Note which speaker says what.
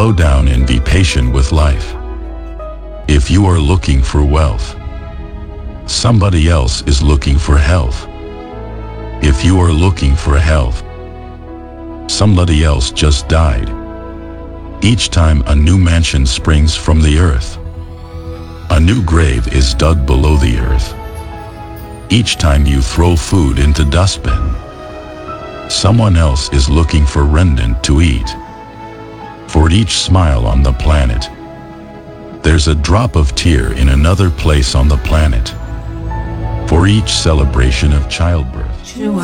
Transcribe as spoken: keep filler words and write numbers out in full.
Speaker 1: Slow down and be patient with life. If you are looking for wealth, somebody else is looking for health. If you are looking for health, somebody else just died. Each time a new mansion springs from the earth, a new grave is dug below the earth. Each time you throw food into dustbin, someone else is looking for remnant to eat. For each smile on the planet, there's a drop of tear in another place on the planet. For each celebration of childbirth,